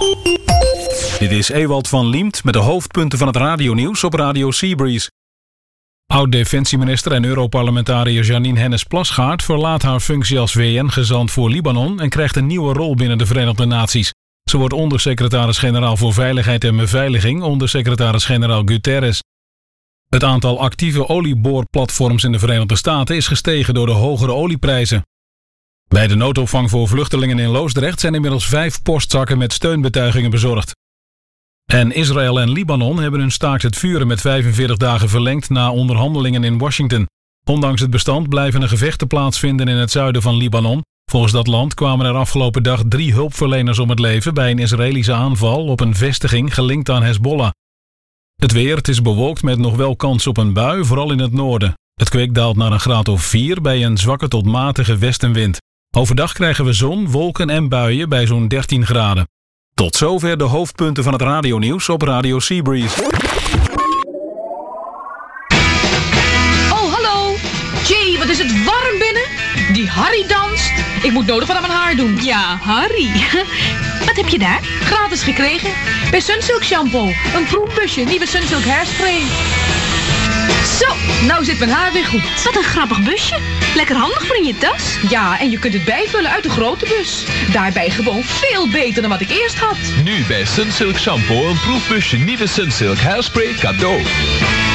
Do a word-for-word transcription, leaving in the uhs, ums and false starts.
Dit is Ewald van Liemt met de hoofdpunten van het radionieuws op Radio Seabreeze. Oud-defensieminister en Europarlementariër Jeanine Hennis-Plasgaard verlaat haar functie als V N-gezant voor Libanon en krijgt een nieuwe rol binnen de Verenigde Naties. Ze wordt ondersecretaris-generaal voor Veiligheid en Beveiliging onder secretaris-generaal Guterres. Het aantal actieve olieboorplatforms in de Verenigde Staten is gestegen door de hogere olieprijzen. Bij de noodopvang voor vluchtelingen in Loosdrecht zijn inmiddels vijf postzakken met steunbetuigingen bezorgd. En Israël en Libanon hebben hun staakt het vuren met vijfenveertig dagen verlengd na onderhandelingen in Washington. Ondanks het bestand blijven er gevechten plaatsvinden in het zuiden van Libanon. Volgens dat land kwamen er afgelopen dag drie hulpverleners om het leven bij een Israëlische aanval op een vestiging gelinkt aan Hezbollah. Het weer, het is bewolkt met nog wel kans op een bui, vooral in het noorden. Het kwik daalt naar een graad of vier bij een zwakke tot matige westenwind. Overdag krijgen we zon, wolken en buien bij zo'n dertien graden. Tot zover de hoofdpunten van het radionieuws op Radio Seabreeze. Oh, hallo. Jee, wat is het warm binnen? Die Harry danst. Ik moet nodig wat aan mijn haar doen. Ja, Harry. Wat heb je daar? Gratis gekregen. Bij Sunsilk shampoo. Een proefbusje, nieuwe Sunsilk hairspray. Zo, nou zit mijn haar weer goed. Wat een grappig busje. Lekker handig voor in je tas. Ja, en je kunt het bijvullen uit de grote bus. Daarbij gewoon veel beter dan wat ik eerst had. Nu bij Sunsilk shampoo een proefbusje nieuwe Sunsilk hairspray cadeau.